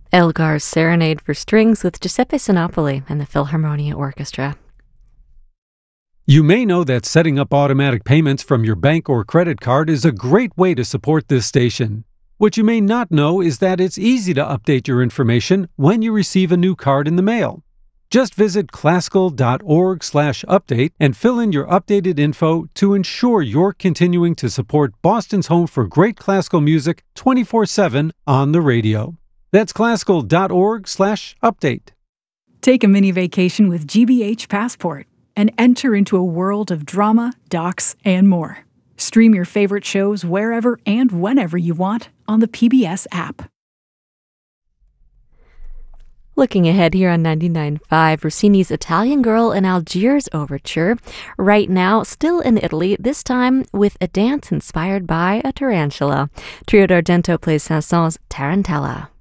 Elgar's Serenade for Strings with Giuseppe Sinopoli and the Philharmonia Orchestra. You may know that setting up automatic payments from your bank or credit card is a great way to support this station. What you may not know is that it's easy to update your information when you receive a new card in the mail. Just visit classical.org/update and fill in your updated info to ensure you're continuing to support Boston's home for great classical music 24/7 on the radio. That's classical.org/update. Take a mini vacation with GBH Passport and enter into a world of drama, docs, and more. Stream your favorite shows wherever and whenever you want on the PBS app. Looking ahead here on 99.5, Rossini's Italian Girl in Algiers Overture. Right now, still in Italy, this time with a dance inspired by a tarantula. Trio d'Argento plays Saint-Saëns' Tarantella.